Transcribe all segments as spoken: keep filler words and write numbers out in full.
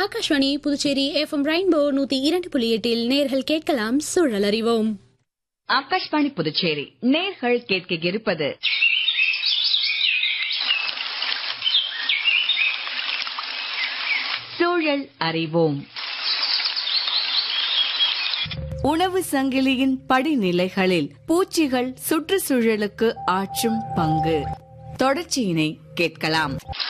Akashvani Puducherry FM rainbow நூத்தி இரண்டு புள்ளி எட்டில் நேர்கள் கேட்கலாம் சூழல் அறிவோம். ஆகாஷ்வாணி புதுச்சேரி நேர்கள் கேட்க இருப்பது சூழல் அறிவோம். உணவு சங்கிலியின் படிநிலைகளில் பூச்சிகள் சுற்றுச்சூழலுக்கு ஆற்றும் பங்கு தொடர்ச்சியினை கேட்கலாம்.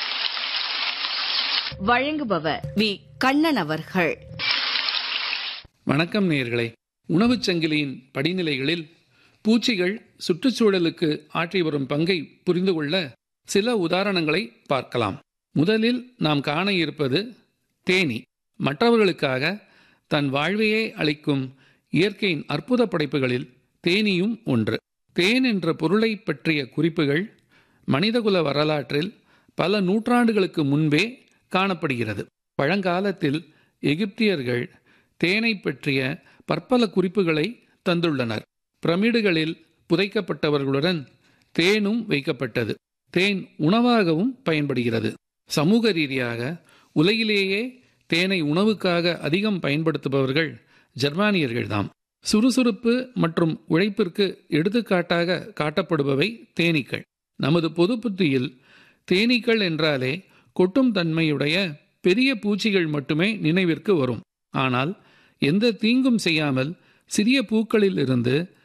வழங்குபவர் வி கண்ணன் அவர்கள். வணக்கம் நேயர்களே. உணவுச் சங்கிலியின் படிநிலைகளில் பூச்சிகள் சுற்றுச்சூழலுக்கு ஆற்றி வரும் பங்கை புரிந்து கொள்ள சில உதாரணங்களை பார்க்கலாம். முதலில் நாம் காண இருப்பது தேனீ. மற்றவர்களுக்காக தன் வாழ்வையே அளிக்கும் இயற்கையின் அற்புத படைப்புகளில் தேனீயும் ஒன்று. தேன் என்ற பொருளை பற்றிய குறிப்புகள் மனிதகுல வரலாற்றில் பல நூற்றாண்டுகளுக்கு முன்பே காணப்படுகிறது. பழங்காலத்தில் எகிப்தியர்கள் தேனை பற்றிய பற்பல குறிப்புகளை தந்துள்ளனர். பிரமிடுகளில் புதைக்கப்பட்டவர்களுடன் தேனும் வைக்கப்பட்டது. தேன் உணவாகவும் பயன்படுகிறது. சமூக ரீதியாக உலகிலேயே தேனை உணவுக்காக அதிகம் பயன்படுத்துபவர்கள் ஜெர்மானியர்கள்தாம். சுறுசுறுப்பு மற்றும் உழைப்பிற்கு எடுத்துக்காட்டாக காட்டப்படுபவை தேனீக்கள். நமது பொது புத்தியில் தேனீக்கள் என்றாலே கொட்டும் தன்மையுடைய பெரிய பூச்சிகள் மட்டுமே நினைவிற்கு வரும். ஆனால் எந்த தீங்கும் செய்யாமல் சிறிய பூக்களில் இருந்து